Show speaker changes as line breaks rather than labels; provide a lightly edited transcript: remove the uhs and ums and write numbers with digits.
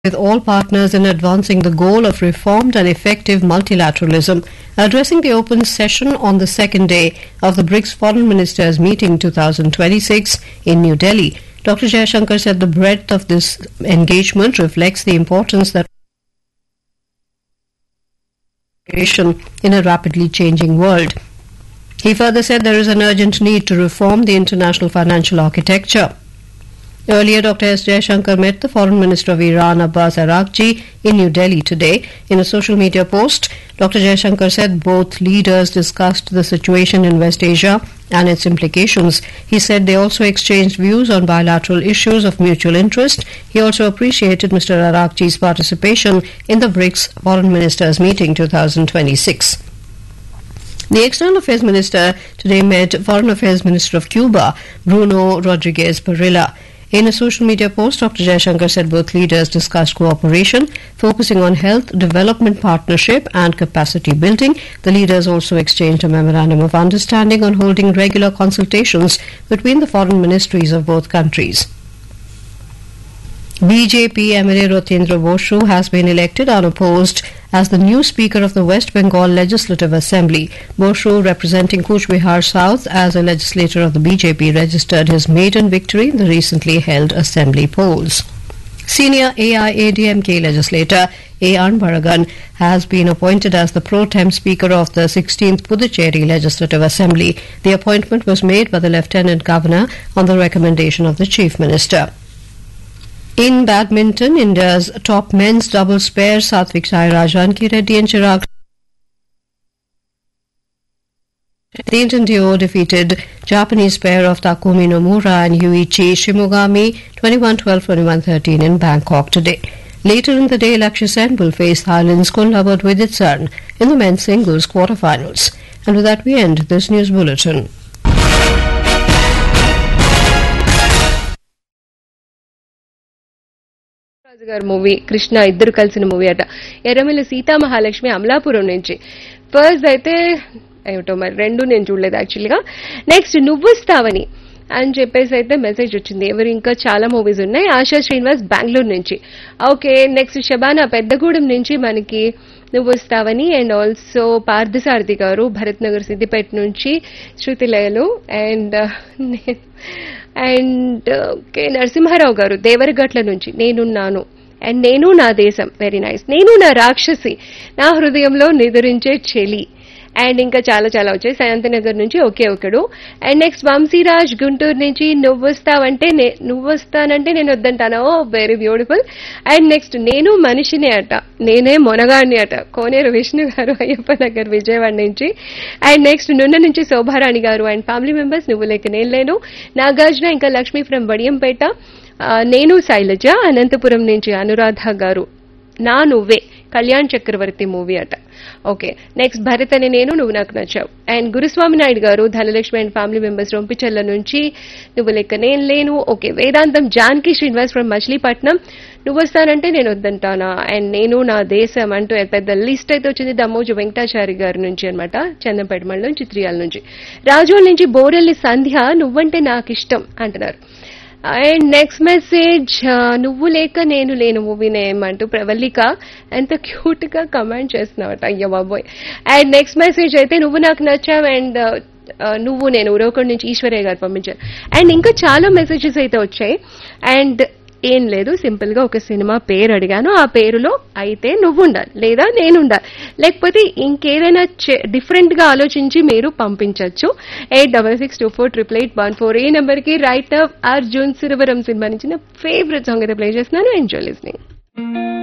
with all partners in advancing the goal of reformed and effective multilateralism. Addressing the open session on the second day of the BRICS Foreign Ministers Meeting 2026 in New Delhi, Dr. Jaishankar said the breadth of this engagement reflects the importance that in a rapidly changing world. He further said there is an urgent need to reform the international financial architecture. Earlier, Dr. S. Jaishankar met the Foreign Minister of Iran, Abbas Araghchi, in New Delhi today. In a social media post, Dr. Jaishankar said both leaders discussed the situation in West Asia and its implications. He said they also exchanged views on bilateral issues of mutual interest. He also appreciated Mr. Araghchi's participation in the BRICS Foreign Ministers Meeting 2026. The External Affairs Minister today met Foreign Affairs Minister of Cuba, Bruno Rodriguez Parrilla. In a social media post, Dr. Jaishankar said both leaders discussed cooperation, focusing on health, development partnership and capacity building. The leaders also exchanged a memorandum of understanding on holding regular consultations between the foreign ministries of both countries. BJP MLA Rotendra Boshu has been elected unopposed as the new Speaker of the West Bengal Legislative Assembly. Boshu, representing Cooch Behar South as a legislator of the BJP, registered his maiden victory in the recently held assembly polls. Senior AIADMK legislator A. Anbaragan has been appointed as the pro tem Speaker of the 16th Puducherry Legislative Assembly. The appointment was made by the Lieutenant Governor on the recommendation of the Chief Minister. In badminton, India's top men's doubles pair Satvik Sairaj, Ranki Reddy and Chirag. The Indian duo defeated Japanese pair of Takumi Nomura and Yuichi Shimogami 21-12, 21-13 in Bangkok today. Later in the day, Lakshya Sen will face Thailand's Kunlavut Widitsarn in the men's singles quarterfinals. And with that, we end this news bulletin.
గారు movie Krishna ఇద్దరు కలిసిన movie అట. ఎర్రమిల్లి సీతా మహాలక్ష్మి అమలాపురం నుంచి. First అయితే ఏమిటో మరి రెండు నేను చూడలేదు యాక్చువల్గా. నెక్స్ట్ నువ్వుస్తావని అని చెప్పేసి అయితే మెసేజ్ వచ్చింది. ఎవరు ఇంకా చాలా మూవీస్ ఉన్నాయి. ఆశా శ్రీనివాస్ బెంగళూరు నుంచి. ఓకే, నెక్స్ట్ షబానా పెద్దగూడెం నుంచి మనకి నువ్వుస్తావని. అండ్ ఆల్సో పార్థసారథి గారు భరత్ నగర్ సిద్దిపేట నుంచి శృతిలయలు. అండ్ ఓకే, నరసింహారావు గారు దేవరగట్ల నుంచి నేనున్నాను. అండ్ నేను నా దేశం, వెరీ నైస్. నేను నా రాక్షసి, నా హృదయంలో నిద్రించే చెలి. అండ్ ఇంకా చాలా చాలా వచ్చాయి. శాంతినగర్ నుంచి ఒకే ఒకడు. అండ్ నెక్స్ట్ వంశీరాజ్ గుంటూరు నుంచి నువ్వొస్తానంటే నేను వద్దంటాను. ఓ వెరీ బ్యూటిఫుల్. అండ్ నెక్స్ట్ నేను మనిషినే అట, నేనే మొనగాడిని అట, కోనేరు విష్ణు గారు అయ్యప్ప నగర్ విజయవాడ నుంచి. అండ్ నెక్స్ట్ నున్న నుంచి శోభారాణి గారు అండ్ ఫ్యామిలీ మెంబర్స్ నువ్వు లేక నేను లేను. నాగార్జున ఇంకా లక్ష్మీ ఫ్రమ్ వడియంపేట. నేను శైలజ అనంతపురం నుంచి అనురాధ గారు. నా నువ్వే కళ్యాణ్ చక్రవర్తి మూవీ అట. ఓకే, నెక్స్ట్ భరత్ అని నేను నువ్వు నాకు నచ్చావు. అండ్ గురుస్వామి నాయుడు గారు Dhanalakshmi and family members Rompichella నుంచి నువ్వు లెక్క నేను లేను. Okay, Vedantam Janaki Srinivas from Machilipatnam నువ్వు వస్తానంటే నేను వద్దంటానా. అండ్ నేను నా దేశం అంటూ పెద్ద లిస్ట్ అయితే వచ్చింది దమ్మోజు వెంకటాచారి గారి నుంచి అనమాట, చందంపేట మండలం చిత్రియాల నుంచి. రాజోల్ నుంచి బోరెల్లి సంధ్య నువ్వంటే నాకు ఇష్టం అంటున్నారు. అండ్ నెక్స్ట్ మెసేజ్ నువ్వు లేక నేను లేను మూవీ నేమ్ అంటూ ప్రవల్లిక ఎంత క్యూట్ గా కమెంట్ చేస్తున్నావట. అయ్యో బాబోయ్. అండ్ నెక్స్ట్ మెసేజ్ అయితే నువ్వు నాకు నచ్చావు. అండ్ నువ్వు నేను ఉరవకొండ నుంచి ఈశ్వర్య గారు పంపించారు. అండ్ ఇంకా చాలా మెసేజెస్ అయితే వచ్చాయి. అండ్ ఏం లేదు, సింపుల్ గా ఒక సినిమా పేరు అడిగాను. ఆ పేరులో అయితే నువ్వు ఉండాలి లేదా నేను ఉండాలి, లేకపోతే ఇంకేదైనా డిఫరెంట్ గా ఆలోచించి మీరు పంపించవచ్చు. 8662488814 ఈ నెంబర్ కి. Right now Arjun Siravaram cinema నుంచి నా ఫేవరెట్ సాంగ్ అయితే ప్లే చేస్తున్నాను. Enjoy listening.